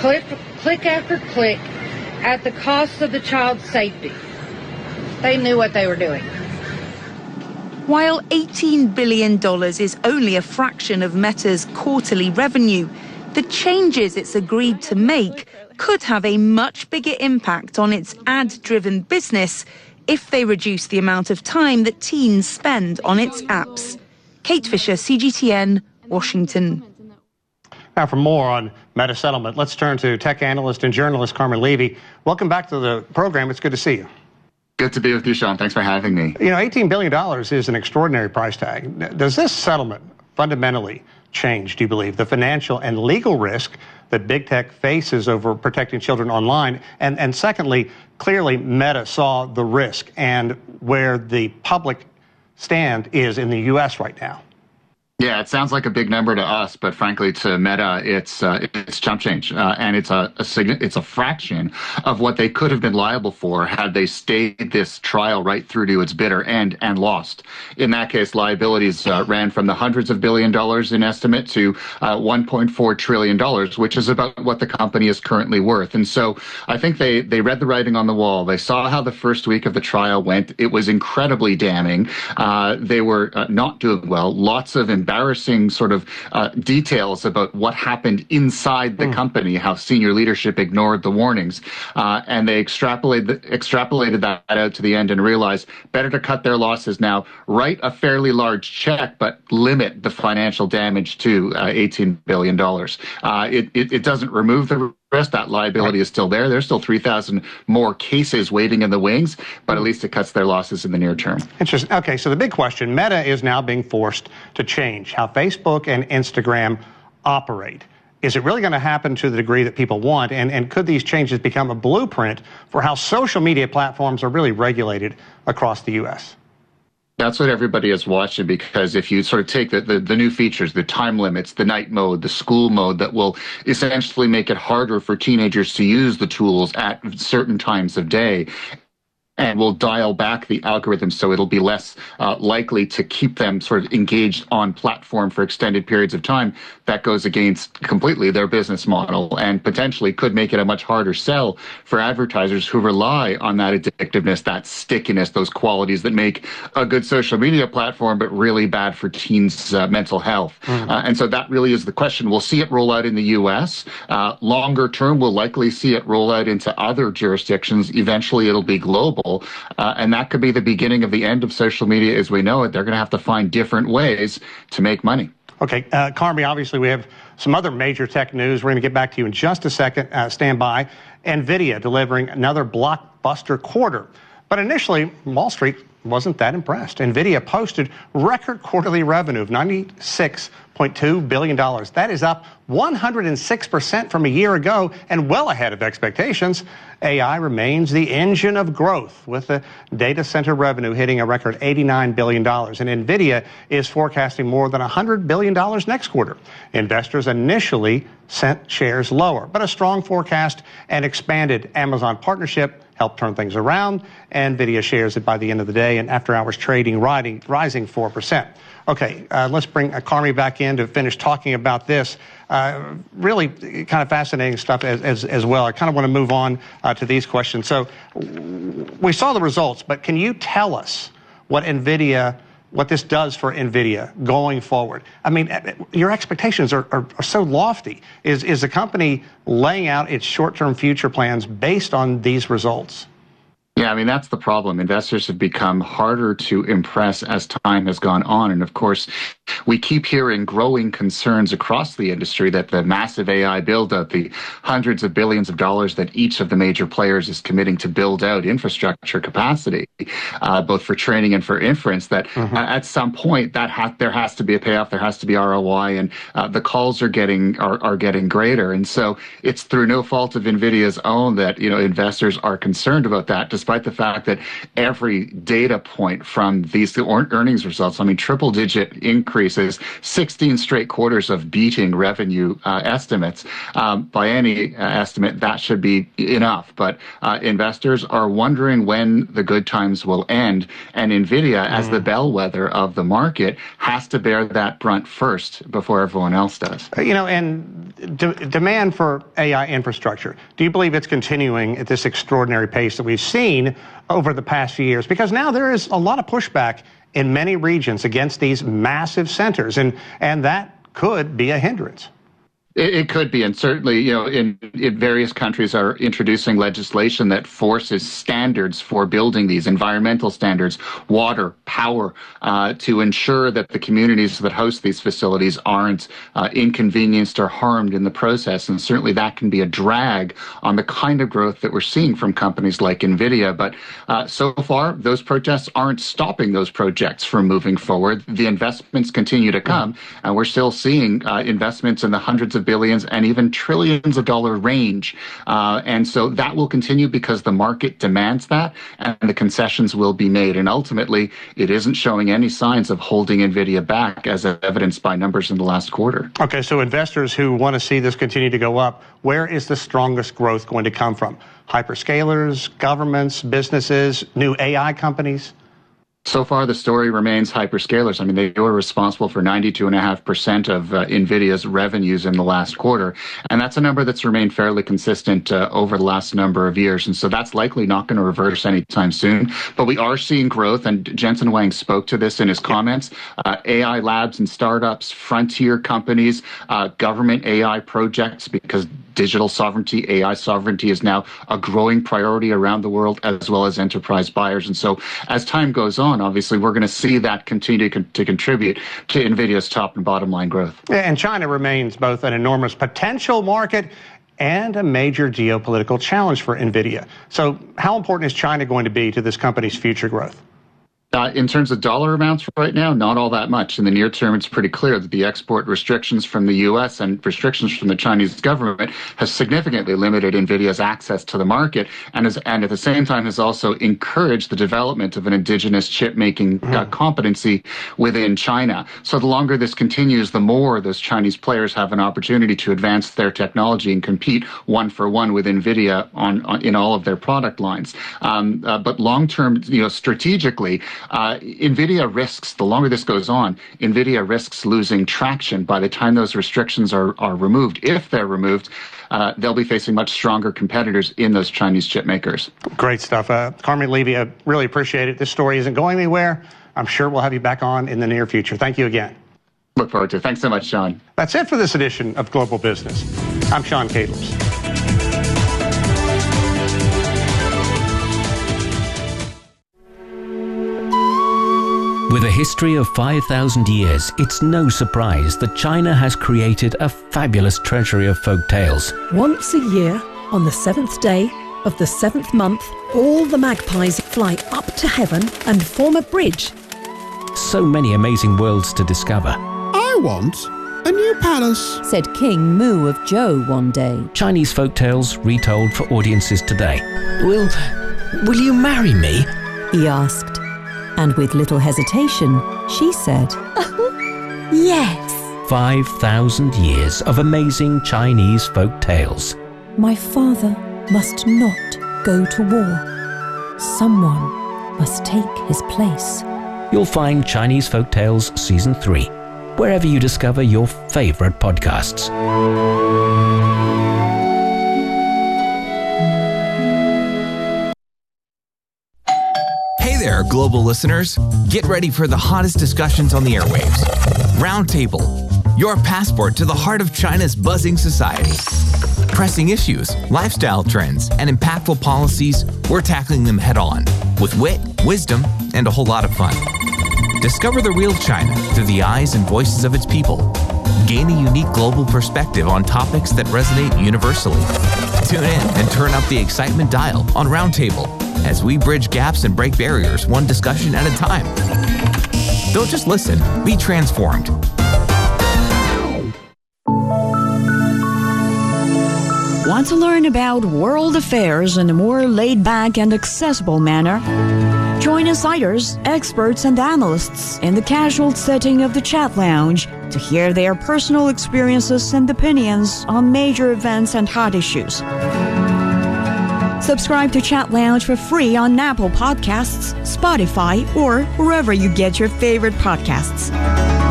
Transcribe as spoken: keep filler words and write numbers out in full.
click, click after click at the cost of the child's safety. They knew what they were doing. While eighteen billion dollars is only a fraction of Meta's quarterly revenue, the changes it's agreed to make could have a much bigger impact on its ad-driven business if they reduce the amount of time that teens spend on its apps. Kate Fisher, C G T N, Washington. Now, for more on Meta settlement, let's turn to tech analyst and journalist Carmen Levy. Welcome back to the program. It's good to see you. Good to be with you, Sean. Thanks for having me. You know, eighteen billion dollars is an extraordinary price tag. Does this settlement fundamentally change, do you believe, the financial and legal risk that big tech faces over protecting children online? And, and secondly, clearly Meta saw the risk and where the public stand is in the U S right now. Yeah, it sounds like a big number to us, but frankly, to Meta, it's uh, it's chump change, uh, and it's a, a sign- it's a fraction of what they could have been liable for had they stayed this trial right through to its bitter end and lost. In that case, liabilities uh, ran from the hundreds of billion dollars in estimate to uh, one point four trillion dollars, which is about what the company is currently worth. And so I think they they read the writing on the wall. They saw how the first week of the trial went. It was incredibly damning. Uh, they were uh, not doing well. Lots of embarrassing sort of uh, details about what happened inside the mm. company, how senior leadership ignored the warnings. Uh, and they extrapolated, extrapolated that out to the end and realized better to cut their losses now, write a fairly large check, but limit the financial damage to uh, eighteen billion dollars. Uh, it, it, it doesn't remove the risk. That liability is still there. There's still three thousand more cases waiting in the wings, but at least it cuts their losses in the near term. Interesting. Okay, so the big question, Meta is now being forced to change how Facebook and Instagram operate. Is it really going to happen to the degree that people want? And, and could these changes become a blueprint for how social media platforms are really regulated across the U S? That's what everybody is watching, because if you sort of take the, the, the new features, the time limits, the night mode, the school mode, that will essentially make it harder for teenagers to use the tools at certain times of day, and will dial back the algorithm so it'll be less uh, likely to keep them sort of engaged on platform for extended periods of time. That goes against completely their business model and potentially could make it a much harder sell for advertisers who rely on that addictiveness, that stickiness, those qualities that make a good social media platform but really bad for teens' uh, mental health. Mm. Uh, and so that really is the question. We'll see it roll out in the U S. Uh, longer term, we'll likely see it roll out into other jurisdictions. Eventually, it'll be global. Uh, and that could be the beginning of the end of social media as we know it. They're going to have to find different ways to make money. Okay, uh, Carmi, obviously we have some other major tech news. We're going to get back to you in just a second. Uh, stand by. NVIDIA delivering another blockbuster quarter. But initially, Wall Street wasn't that impressed. NVIDIA posted record quarterly revenue of ninety-six point two billion dollars. That is up one hundred six percent from a year ago and well ahead of expectations. A I remains the engine of growth, with the data center revenue hitting a record eighty-nine billion dollars. And NVIDIA is forecasting more than one hundred billion dollars next quarter. Investors initially sent shares lower, but a strong forecast and expanded Amazon partnership helped turn things around. NVIDIA shares it by the end of the day, and after-hours trading riding, rising four percent. Okay, uh, let's bring uh, Carmi back in to finish talking about this. Uh, really kind of fascinating stuff as, as, as well. I kind of want to move on uh, to these questions. So we saw the results, but can you tell us what NVIDIA, what this does for NVIDIA going forward? I mean, your expectations are, are, are so lofty. Is, is the company laying out its short-term future plans based on these results? Yeah, I mean, that's the problem. Investors have become harder to impress as time has gone on. And of course, we keep hearing growing concerns across the industry that the massive A I build out, the hundreds of billions of dollars that each of the major players is committing to build out infrastructure capacity, uh, both for training and for inference, that mm-hmm. uh, at some point that ha- there has to be a payoff, there has to be R O I, and uh, the calls are getting are, are getting greater. And so it's through no fault of NVIDIA's own that, you know, investors are concerned about that, despite despite the fact that every data point from these earnings results, I mean, triple digit increases, sixteen straight quarters of beating revenue uh, estimates. Um, by any uh, estimate, that should be enough. But uh, investors are wondering when the good times will end. And NVIDIA, mm. as the bellwether of the market, has to bear that brunt first before everyone else does. You know, and de- demand for A I infrastructure, do you believe it's continuing at this extraordinary pace that we've seen over the past few years? Because now there is a lot of pushback in many regions against these massive centers, and, and that could be a hindrance. It could be, and certainly, you know, in, in various countries are introducing legislation that forces standards for building these, environmental standards, water, power, uh, to ensure that the communities that host these facilities aren't uh, inconvenienced or harmed in the process. And certainly that can be a drag on the kind of growth that we're seeing from companies like NVIDIA. But uh, so far, those protests aren't stopping those projects from moving forward. The investments continue to come, and we're still seeing uh, investments in the hundreds of billions and even trillions of dollar range. Uh, and so that will continue because the market demands that, and the concessions will be made. And ultimately, it isn't showing any signs of holding NVIDIA back, as evidenced by numbers in the last quarter. Okay, so investors who want to see this continue to go up, where is the strongest growth going to come from? Hyperscalers, governments, businesses, new A I companies? So far, the story remains hyperscalers. I mean, they were responsible for ninety-two point five percent of uh, NVIDIA's revenues in the last quarter. And that's a number that's remained fairly consistent uh, over the last number of years. And so that's likely not going to reverse anytime soon. But we are seeing growth, and Jensen Huang spoke to this in his comments. Uh, A I labs and startups, frontier companies, uh, government A I projects, because digital sovereignty, A I sovereignty is now a growing priority around the world, as well as enterprise buyers. And so as time goes on, obviously, we're going to see that continue to, con- to contribute to NVIDIA's top and bottom line growth. And China remains both an enormous potential market and a major geopolitical challenge for NVIDIA. So how important is China going to be to this company's future growth? Uh, in terms of dollar amounts right now, not all that much. In the near term, it's pretty clear that the export restrictions from the U S and restrictions from the Chinese government has significantly limited NVIDIA's access to the market, and, has, and at the same time has also encouraged the development of an indigenous chip-making mm-hmm. uh, competency within China. So the longer this continues, the more those Chinese players have an opportunity to advance their technology and compete one for one with NVIDIA on, on in all of their product lines. Um, uh, but long-term, you know, strategically, Uh, NVIDIA risks, the longer this goes on, NVIDIA risks losing traction by the time those restrictions are, are removed. If they're removed, uh, they'll be facing much stronger competitors in those Chinese chip makers. Great stuff. Uh, Carmen Levy, I really appreciate it. This story isn't going anywhere. I'm sure we'll have you back on in the near future. Thank you again. Look forward to it. Thanks so much, Sean. That's it for this edition of Global Business. I'm Sean Caitlins. With a history of five thousand years, it's no surprise that China has created a fabulous treasury of folk tales. Once a year, on the seventh day of the seventh month, all the magpies fly up to heaven and form a bridge. So many amazing worlds to discover. I want a new palace, said King Mu of Zhou one day. Chinese folk tales retold for audiences today. Will, will you marry me? He asked. And with little hesitation, she said, yes. five thousand years of amazing Chinese folk tales. My father must not go to war. Someone must take his place. You'll find Chinese Folk Tales Season three, wherever you discover your favorite podcasts. Global listeners, get ready for the hottest discussions on the airwaves. Roundtable, your passport to the heart of China's buzzing society. Pressing issues, lifestyle trends, and impactful policies, we're tackling them head on with wit, wisdom, and a whole lot of fun. Discover the real China through the eyes and voices of its people. Gain a unique global perspective on topics that resonate universally. Tune in and turn up the excitement dial on Roundtable as we bridge gaps and break barriers one discussion at a time. Don't just listen, be transformed. Want to learn about world affairs in a more laid-back and accessible manner? Join insiders, experts, and analysts in the casual setting of the Chat Lounge to hear their personal experiences and opinions on major events and hot issues. Subscribe to Chat Lounge for free on Apple Podcasts, Spotify, or wherever you get your favorite podcasts.